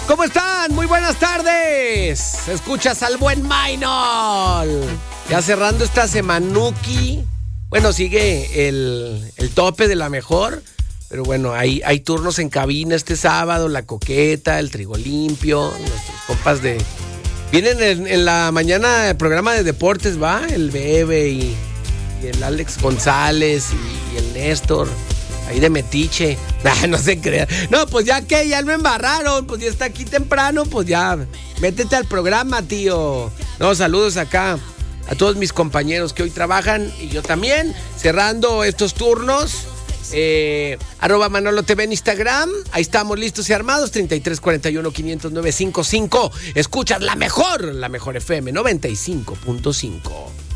¿Cómo están? Muy buenas tardes. Escuchas al buen Maynol. Ya cerrando esta semanuki. Bueno, sigue el tope de la mejor. Pero bueno, hay turnos en cabina este sábado. La Coqueta, el Trigo Limpio. Nuestros compas de... Vienen en la mañana el programa de deportes, ¿va? El Bebe y el Alex González y el Néstor. Ahí de metiche. No se crea. No, pues ya que ya lo embarraron. Pues ya está aquí temprano. Pues ya, métete al programa, tío. No, saludos acá a todos mis compañeros que hoy trabajan. Y yo también, cerrando estos turnos. @Manolo TV en Instagram. Ahí estamos listos y armados. 3341-509-55. Escuchas la mejor FM 95.5.